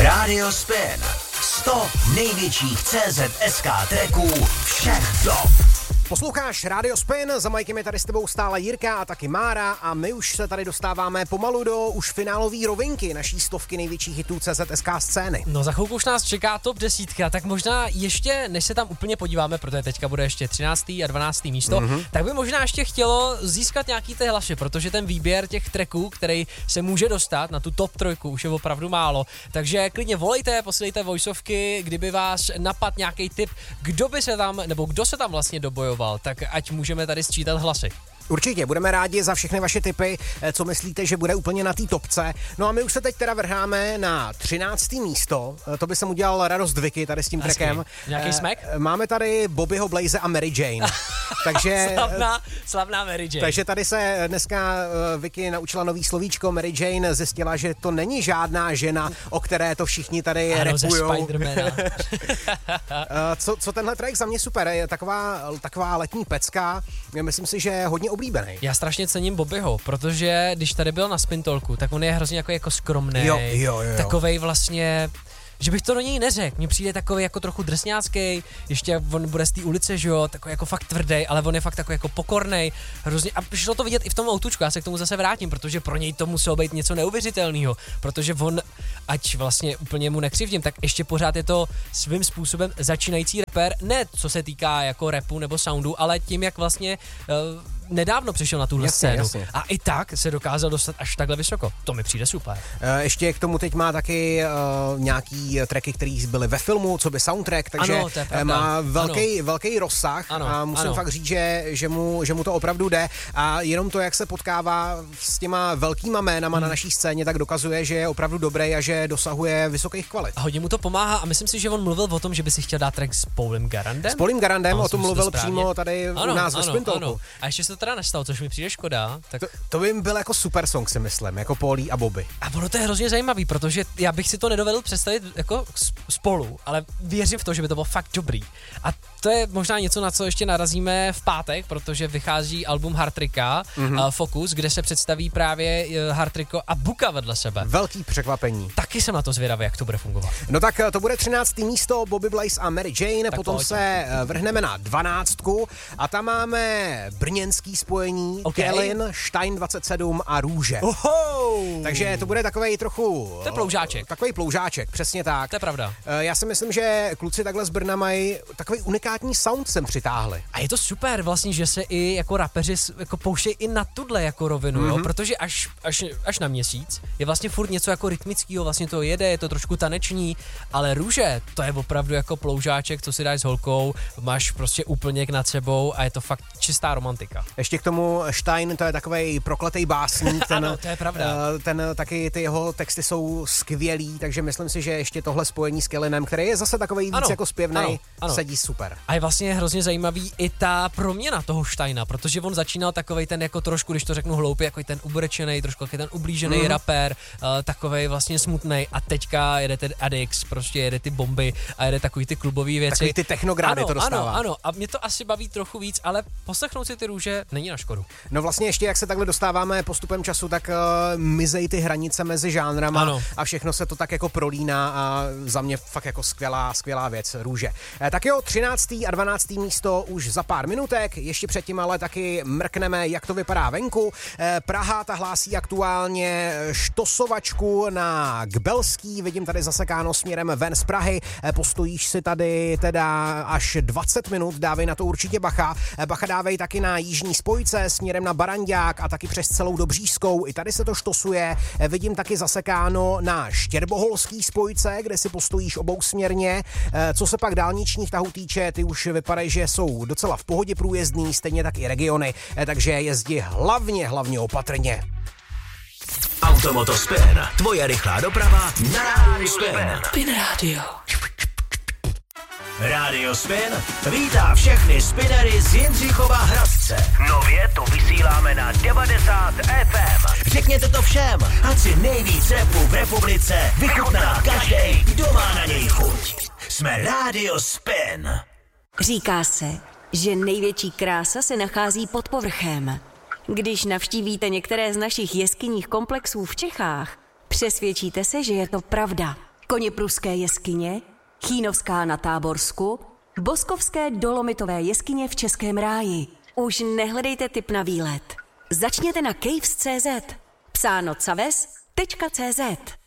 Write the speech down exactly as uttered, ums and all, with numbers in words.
Radio Spin. sto největších C Z S K tracků všech dob. Posloucháš Radio Spin, za Majkem je tady s tebou stále Jirka a taky Mára a my už se tady dostáváme pomalu do už finálové rovinky naší stovky největších hitů C Z S K scény. No za chvilku už nás čeká top desítka, tak možná ještě, než se tam úplně podíváme, protože teďka bude ještě třinácté a dvanácté místo, mm-hmm. tak by možná ještě chtělo získat nějaký ty hlasy, protože ten výběr těch tracků, který se může dostat na tu top trojku, už je opravdu málo. Takže klidně volejte, posílejte voiceovky, kdyby vás napadl nějaký tip, kdo by se tam, nebo kdo se tam vlastně dobojoval, tak ať můžeme tady sčítat hlasy. Určitě, budeme rádi za všechny vaše tipy, co myslíte, že bude úplně na té topce. No a my už se teď teda vrháme na třinácté místo, to by jsem udělal radost Vicky tady s tím Hezky. trackem. Nějaký smek? Máme tady Bobbyho Blaze a Mary Jane. Takže, slavná, slavná Mary Jane. Takže tady se dneska Vicky naučila nový slovíčko. Mary Jane zjistila, že to není žádná žena, o které to všichni tady ano, rapujou. Ze co, co tenhle track za mě super, je taková, taková letní pecka, myslím si, že je hodně oblíbený. Já strašně cením Bobbyho, protože když tady byl na Spin Talku, tak on je hrozně jako, jako skromný, jo, jo, jo. takovej vlastně, že bych to do něj neřekl. Mně přijde takový jako trochu drsňácký, ještě on bude z té ulice, že jo, takový jako fakt tvrdý, ale on je fakt takový jako pokornej, hrozně. A přišlo to vidět i v tom autůčku, já se k tomu zase vrátím, protože pro něj to muselo být něco neuvěřitelného, protože on, ať vlastně úplně mu nekřivdím, tak ještě pořád je to svým způsobem začínající rapper, ne co se týká jako rapu nebo soundu, ale tím, jak vlastně uh, nedávno přišel na tuhle jasně, scénu jasně. A i tak se dokázal dostat až takhle vysoko. To mi přijde super. Ještě k tomu teď má taky uh, nějaký tracky, které byly ve filmu, co by soundtrack, takže ano, má velký, velký rozsah ano, a musím ano. fakt říct, že, že, mu, že mu to opravdu jde a jenom to, jak se potkává s těma velkýma jménama hmm. na naší scéně, tak dokazuje, že je opravdu dobrý a že dosahuje vysokých kvalit. A hodně mu to pomáhá a myslím si, že on mluvil o tom, že by si chtěl dát track s Paulem Garandem. S Paulem Garandem, ano, o tom mluvil přímo tady ano, u nás ve Spin Talku. A ještě se to teda nestalo, což mi přijde škoda. Tak... To, to by byl jako super song, si myslím, jako Paulí a Bobby. A ono to je hrozně zajímavý, protože já bych si to nedovedl představit jako spolu, ale věřím v to, že by to bylo fakt dobrý. A to je možná něco, na co ještě narazíme v pátek, protože vychází album Hardtricka, mm-hmm. uh, Focus, kde se představí právě uh, Hardtricko a Buka vedle sebe. Velký překvapení. Taky jsem na to zvědavý, jak to bude fungovat. No tak to bude třinácté místo, Bobby Blaze a Mary Jane, tak potom pojď. Se vrhneme na dvanáctku a tam máme brněnský spojení, okay. Kelin, Stein dvacet sedm a Růže. Oho! Takže to bude takovej trochu... To je ploužáček. Takovej ploužáček, přesně tak. To je pravda. Já si myslím, že kluci takhle z Brna mají takový unikátní sound sem přitáhli. A je to super vlastně, že se i jako rapeři jako pouštějí i na tuhle jako rovinu, mm-hmm. jo? Protože až, až, až na měsíc je vlastně furt něco jako rytmického, vlastně to jede, je to trošku taneční, ale Růže, to je opravdu jako ploužáček, co si dáš s holkou, máš prostě úplněk nad sebou a je to fakt čistá romantika. Ještě k tomu Stein, to je takovej prokletej básník, ten, ano, to je pravda. ten taky ty jeho texty jsou skvělý, takže myslím si, že ještě tohle spojení s Kelinem, který je zase takovej víc ano, jako zpěvnej, ano, ano. sedí super. A je vlastně hrozně zajímavý i ta proměna toho Steina, protože on začínal takovej ten jako trošku, když to řeknu hloupě, jako ten ubrečenej, trošku jako ten ublížený mm. rapper, uh, takovej vlastně smutnej a teďka jede ten Addix, prostě jede ty bomby a jede takový ty klubový věci. Takový ty technogrády ano, to dostává. Ano, ano, a mě to asi baví trochu víc, ale poslechnout si ty Růže není na škodu. No vlastně ještě jak se takhle dostáváme postupem času, tak uh, mizej ty hranice mezi žánrama ano. a všechno se to tak jako prolíná a za mě fakt jako skvělá, skvělá věc, Růže. Eh, tak jo, třinácté a dvanácté místo už za pár minutek, ještě předtím ale taky mrkneme, jak to vypadá venku. Eh, Praha ta hlásí aktuálně štosovačku na Kbelský, vidím tady zasekáno směrem ven z Prahy, eh, postojíš si tady teda až dvacet minut, dávej na to určitě bacha. Eh, bacha dávej taky na jižní spojce směrem na Barandák a taky přes celou Dobřížskou, i tady se to štosuje, eh, vidím taky zasekáno na Štěrboholský spojce, kde si postojíš obousměrně. Eh, co se pak dálničních tahů týče, ty už vypadají, že jsou docela v pohodě průjezdný, stejně tak i regiony, eh, takže jezdí hlavně, hlavně opatrně. Automoto Spin, tvoje rychlá doprava na Rádiu Spin. Spin Radio. Radio Spin vítá všechny spinery z Jindřichova Hradce. Nově to vysíláme na devadesát ef em. Řekněte to všem, ať si nejvíc rapu v republice vychutná každej, kdo má na něj chuť. Jsme Radio Spin. Říká se, že největší krása se nachází pod povrchem. Když navštívíte některé z našich jeskyních komplexů v Čechách, přesvědčíte se, že je to pravda. Koněpruské jeskyně, Chýnovská na Táborsku, Boskovské dolomitové jeskyně v Českém ráji. Už nehledejte tip na výlet. Začněte na caves tečka cé zet. Psáno caves tečka cé zet.